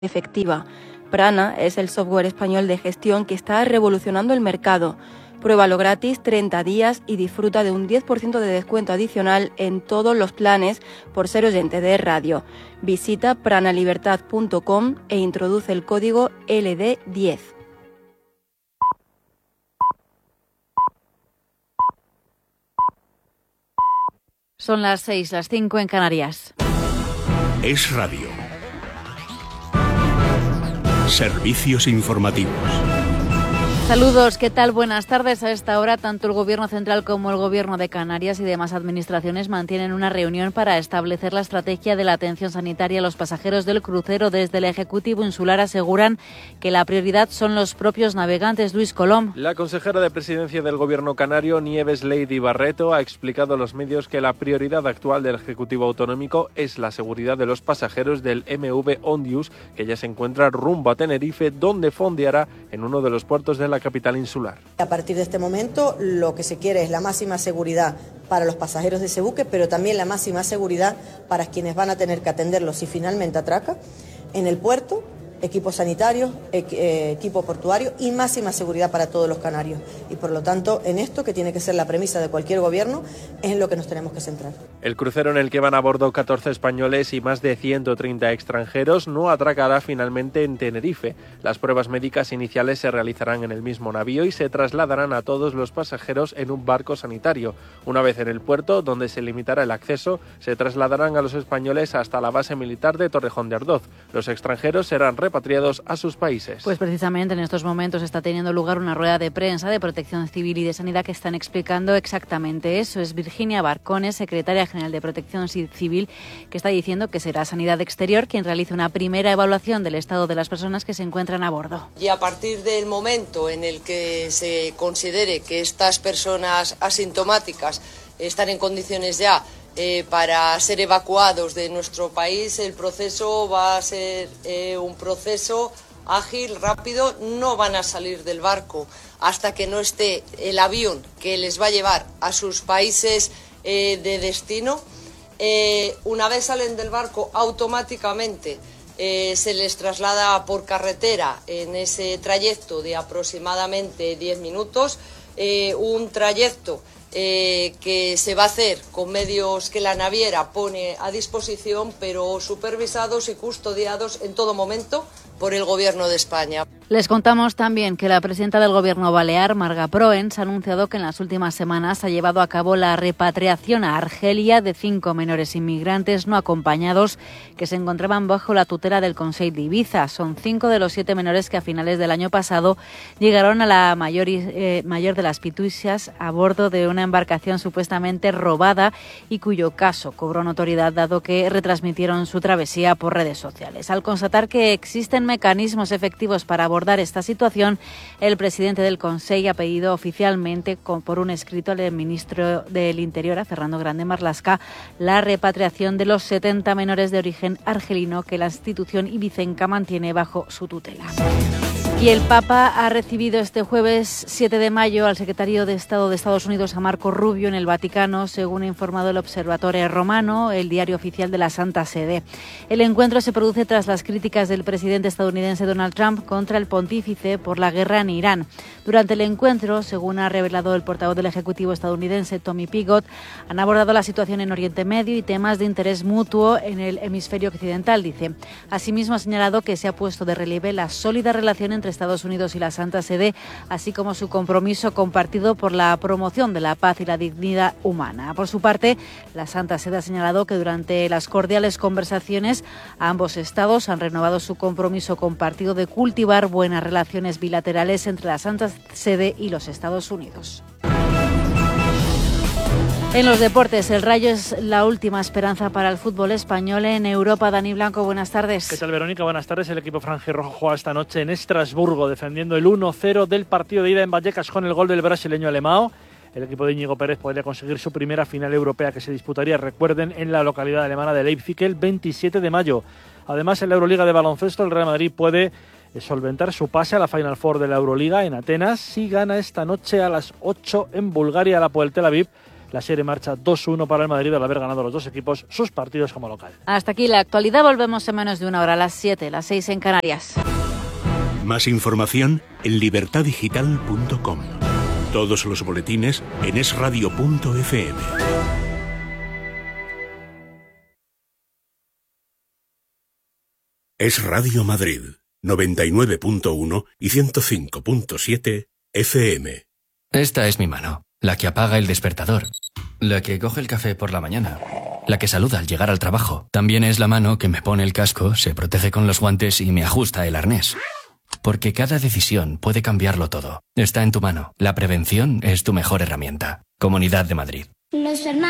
efectiva. Prana es el software español de gestión que está revolucionando el mercado. Pruébalo gratis 30 días y disfruta de un 10% de descuento adicional en todos los planes por ser oyente de radio. Visita pranalibertad.com e introduce el código LD10. Son las 6, las 5 en Canarias. Es radio. Servicios informativos. Saludos, ¿qué tal? Buenas tardes. A esta hora, tanto el Gobierno central como el Gobierno de Canarias y demás administraciones mantienen una reunión para establecer la estrategia de la atención sanitaria a los pasajeros del crucero. Desde el Ejecutivo Insular aseguran que la prioridad son los propios navegantes. Luis Colom. La consejera de Presidencia del Gobierno canario, Nieves Lady Barreto, ha explicado a los medios que la prioridad actual del Ejecutivo Autonómico es la seguridad de los pasajeros del MV Ondius, que ya se encuentra rumbo a Tenerife, donde fondeará en uno de los puertos de la capital insular. A partir de este momento lo que se quiere es la máxima seguridad para los pasajeros de ese buque, pero también la máxima seguridad para quienes van a tener que atenderlos si finalmente atraca en el puerto, equipos sanitarios, equipo portuario y máxima seguridad para todos los canarios. Y por lo tanto, en esto, que tiene que ser la premisa de cualquier gobierno, es en lo que nos tenemos que centrar. El crucero, en el que van a bordo 14 españoles y más de 130 extranjeros, no atracará finalmente en Tenerife. Las pruebas médicas iniciales se realizarán en el mismo navío y se trasladarán a todos los pasajeros en un barco sanitario. Una vez en el puerto, donde se limitará el acceso, se trasladarán a los españoles hasta la base militar de Torrejón de Ardoz. Los extranjeros serán repatriados a sus países. Pues precisamente en estos momentos está teniendo lugar una rueda de prensa de Protección Civil y de Sanidad que están explicando exactamente eso. Es Virginia Barcones, secretaria general de Protección Civil, que está diciendo que será Sanidad Exterior quien realice una primera evaluación del estado de las personas que se encuentran a bordo. Y a partir del momento en el que se considere que estas personas asintomáticas están en condiciones ya para ser evacuados de nuestro país, el proceso va a ser un proceso ágil, rápido. No van a salir del barco hasta que no esté el avión que les va a llevar a sus países de destino. Una vez salen del barco, automáticamente se les traslada por carretera en ese trayecto de aproximadamente 10 minutos, un trayecto que se va a hacer con medios que la naviera pone a disposición, pero supervisados y custodiados en todo momento por el Gobierno de España. Les contamos también que la presidenta del Gobierno balear, Marga Proens, ha anunciado que en las últimas semanas ha llevado a cabo la repatriación a Argelia de 5 menores inmigrantes no acompañados que se encontraban bajo la tutela del Consell d'Ibiza. Son 5 de los 7 menores que a finales del año pasado llegaron a la mayor de las Pitusias a bordo de una embarcación supuestamente robada y cuyo caso cobró notoriedad dado que retransmitieron su travesía por redes sociales. Al constatar que existen mecanismos efectivos para abordar esta situación, el presidente del Consell ha pedido oficialmente por un escrito al ministro del Interior, a Fernando Grande Marlaska, la repatriación de los 70 menores de origen argelino que la institución ibicenca mantiene bajo su tutela. Y el Papa ha recibido este jueves 7 de mayo al secretario de Estado de Estados Unidos, a Marco Rubio, en el Vaticano, según ha informado el Observatorio Romano, el diario oficial de la Santa Sede. El encuentro se produce tras las críticas del presidente estadounidense Donald Trump contra el pontífice por la guerra en Irán. Durante el encuentro, según ha revelado el portavoz del Ejecutivo estadounidense, Tommy Pigott, han abordado la situación en Oriente Medio y temas de interés mutuo en el hemisferio occidental, dice. Asimismo, ha señalado que se ha puesto de relieve la sólida relación entre Estados Unidos y la Santa Sede, así como su compromiso compartido por la promoción de la paz y la dignidad humana. Por su parte, la Santa Sede ha señalado que durante las cordiales conversaciones ambos estados han renovado su compromiso compartido de cultivar buenas relaciones bilaterales entre la Santa Sede y los Estados Unidos. En los deportes, el Rayo es la última esperanza para el fútbol español en Europa. Dani Blanco, buenas tardes. ¿Qué tal, Verónica? Buenas tardes. El equipo franjirrojo juega esta noche en Estrasburgo, defendiendo el 1-0 del partido de ida en Vallecas con el gol del brasileño Alemão. El equipo de Íñigo Pérez podría conseguir su primera final europea, que se disputaría, recuerden, en la localidad alemana de Leipzig el 27 de mayo. Además, en la Euroliga de baloncesto, el Real Madrid puede solventar su pase a la Final Four de la Euroliga en Atenas si gana esta noche a las 8 en Bulgaria al Hapoel Tel Aviv, La serie marcha 2-1 para el Madrid al haber ganado los dos equipos sus partidos como local. Hasta aquí la actualidad. Volvemos en menos de una hora, a las 7, las 6 en Canarias. Más información en libertadigital.com. Todos los boletines en esradio.fm. Es Radio Madrid, 99.1 y 105.7 FM. Esta es mi mano, la que apaga el despertador, la que coge el café por la mañana, la que saluda al llegar al trabajo. También es la mano que me pone el casco, se protege con los guantes y me ajusta el arnés. Porque cada decisión puede cambiarlo todo. Está en tu mano. La prevención es tu mejor herramienta. Comunidad de Madrid. Los hermanos